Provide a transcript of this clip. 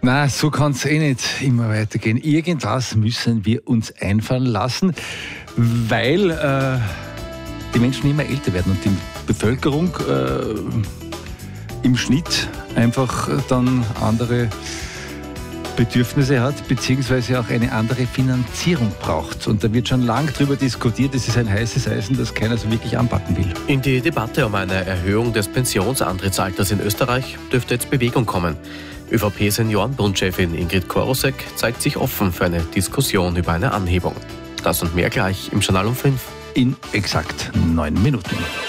Na, so kann es nicht immer weitergehen. Irgendwas müssen wir uns einfallen lassen, weil die Menschen immer älter werden und die Bevölkerung im Schnitt einfach dann andere Bedürfnisse hat, beziehungsweise auch eine andere Finanzierung braucht. Und da wird schon lange drüber diskutiert, es ist ein heißes Eisen, das keiner so wirklich anpacken will. In die Debatte um eine Erhöhung des Pensionsantrittsalters in Österreich dürfte jetzt Bewegung kommen. ÖVP-Seniorenbundchefin Ingrid Korosek zeigt sich offen für eine Diskussion über eine Anhebung. Das und mehr gleich im Journal um 5. In exakt 9 Minuten.